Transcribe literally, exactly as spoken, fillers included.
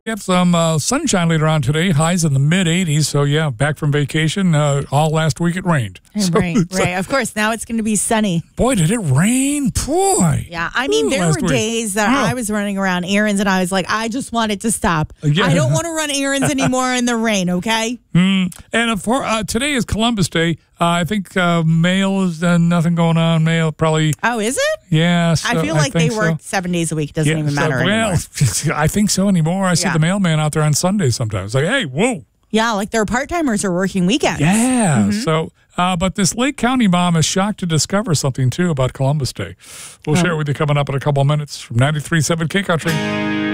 Get some uh, sunshine later on today, highs in the mid eighties. So, yeah, back from vacation. Uh, all last week it rained. So, right, right. Of course, now it's going to be sunny. Boy, did it rain. Boy. Yeah, I mean, Ooh, there were week. days that oh. I was running around errands and I was like, I just want it to stop. Yeah. I don't want to run errands anymore in the rain, okay? Mm. And for, uh, today is Columbus Day. Uh, I think uh, mail is uh, nothing going on. Mail probably. Oh, is it? Yeah. So I feel like I they work so. seven days a week. It doesn't yeah, even so, matter well, anymore. I think so anymore. I see Yeah. the mailman out there on Sundays sometimes. Like, hey, whoa. Yeah, like their part-timers are working weekends. Yeah. Mm-hmm. So, uh, but this Lake County mom is shocked to discover something, too, about Columbus Day. We'll oh. share it with you coming up in a couple of minutes from ninety-three point seven K Country.